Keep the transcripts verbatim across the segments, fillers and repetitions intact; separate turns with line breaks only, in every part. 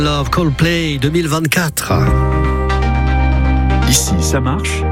Love Coldplay deux mille vingt-quatre.
Ici, ça marche.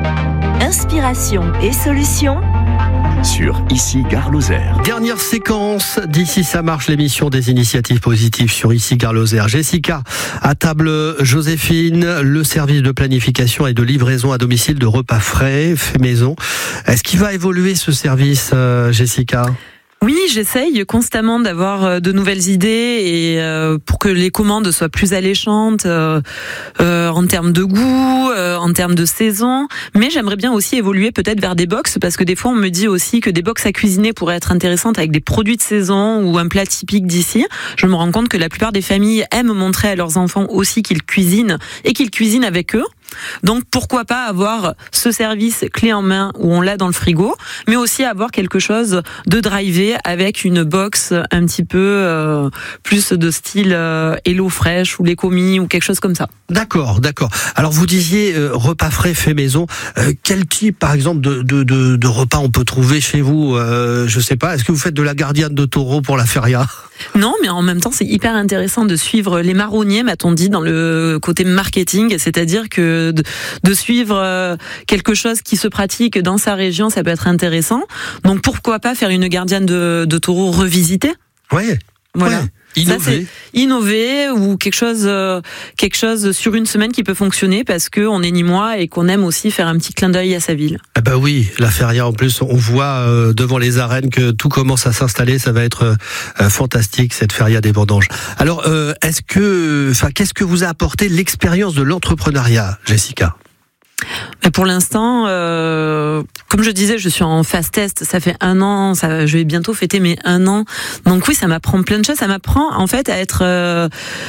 Inspiration et solutions
Sur Ici Gare Lozère.
Dernière séquence d'Ici ça marche, l'émission des initiatives positives sur Ici Gare Lozère. Jessica, à table Joséphine, le service de planification et de livraison à domicile de repas frais, fait maison. Est-ce qu'il va évoluer ce service, euh, Jessica ?
Oui, j'essaye constamment d'avoir de nouvelles idées et euh, pour que les commandes soient plus alléchantes euh, euh, en termes de goût, euh, en termes de saison. Mais j'aimerais bien aussi évoluer peut-être vers des box parce que des fois on me dit aussi que des box à cuisiner pourraient être intéressantes avec des produits de saison ou un plat typique d'ici. Je me rends compte que la plupart des familles aiment montrer à leurs enfants aussi qu'ils cuisinent et qu'ils cuisinent avec eux. Donc pourquoi pas avoir ce service clé en main où on l'a dans le frigo, mais aussi avoir quelque chose de drivé avec une box un petit peu euh, plus de style euh, Hello Fresh ou les commis ou quelque chose comme ça.
D'accord, d'accord. Alors vous disiez euh, repas frais fait maison. Euh, quel type, par exemple, de, de, de, de repas on peut trouver chez vous ? euh, Je sais pas. Est-ce que vous faites de la gardienne de taureau pour la feria ?
Non, mais en même temps, c'est hyper intéressant de suivre les marronniers, m'a-t-on dit, dans le côté marketing. C'est-à-dire que de, de suivre quelque chose qui se pratique dans sa région, ça peut être intéressant. Donc pourquoi pas faire une gardienne de, de taureau revisitée ?
Ouais.
Voilà.
Ouais. Innover.
Ça, c'est innover ou quelque chose, euh, quelque chose sur une semaine qui peut fonctionner parce que on est nîmois et qu'on aime aussi faire un petit clin d'œil à sa ville.
Ah bah oui, la feria en plus, on voit euh, devant les arènes que tout commence à s'installer. Ça va être euh, fantastique cette feria des vendanges. Alors, euh, est-ce que, enfin, qu'est-ce que vous a apporté l'expérience de l'entrepreneuriat, Jessica ?
Mais pour l'instant, euh, comme je disais, je suis en phase test. Ça fait un an, ça, je vais bientôt fêter mes un an. Donc oui, ça m'apprend plein de choses. Ça m'apprend en fait à être euh,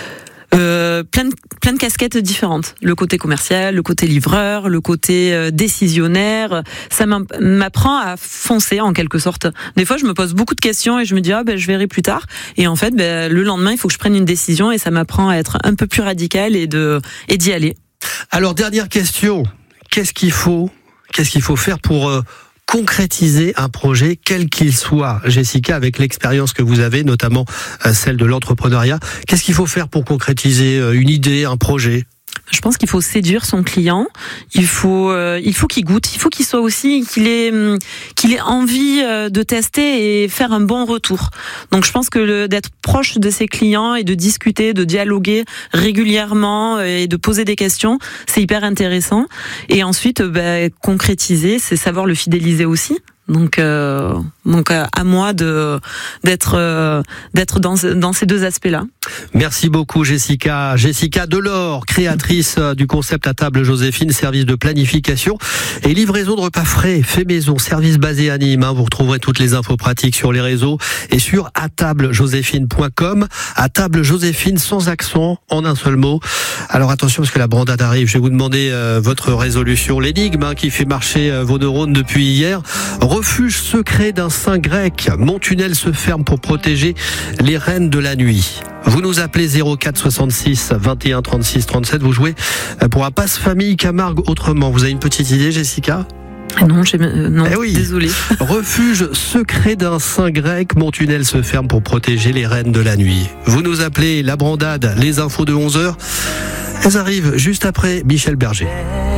euh, plein, de, plein de casquettes différentes. Le côté commercial, le côté livreur, le côté euh, décisionnaire. Ça m'apprend à foncer en quelque sorte. Des fois, je me pose beaucoup de questions et je me dis ah ben je verrai plus tard. Et en fait, ben, le lendemain, il faut que je prenne une décision et ça m'apprend à être un peu plus radical et de et d'y aller.
Alors dernière question. Qu'est-ce qu'il faut, qu'est-ce qu'il faut faire pour euh, concrétiser un projet, quel qu'il soit, Jessica, avec l'expérience que vous avez, notamment euh, celle de l'entrepreneuriat. Qu'est-ce qu'il faut faire pour concrétiser euh, une idée, un projet ?
Je pense qu'il faut séduire son client. Il faut, euh, il faut qu'il goûte. Il faut qu'il soit aussi, qu'il ait, qu'il ait envie de tester et faire un bon retour. Donc, je pense que le, d'être proche de ses clients et de discuter, de dialoguer régulièrement et de poser des questions, c'est hyper intéressant. Et ensuite, bah, concrétiser, c'est savoir le fidéliser aussi. Donc, euh, donc à moi de d'être euh, d'être dans dans ces deux aspects-là.
Merci beaucoup Jessica. Jessica Delors, créatrice du concept à table Joséphine, service de planification et livraison de repas frais, fait maison, service basé à Nîmes. Vous retrouverez toutes les infos pratiques sur les réseaux et sur à table joséphine point com. À table Joséphine sans accent, en un seul mot. Alors attention parce que la brandade arrive. Je vais vous demander euh, votre résolution, l'énigme hein, qui fait marcher euh, vos neurones depuis hier. Refuge secret d'un saint grec. Mon tunnel se ferme pour protéger les reines de la nuit. Vous nous appelez zéro quatre soixante-six vingt et un trente-six trente-sept. Vous jouez pour un passe-famille Camargue autrement. Vous avez une petite idée, Jessica ?
Non, j'ai, euh, non,
eh oui.
Désolé.
Refuge secret d'un saint grec. Mon tunnel se ferme pour protéger les reines de la nuit. Vous nous appelez la brandade, les infos de onze heures. Elles arrivent juste après Michel Berger.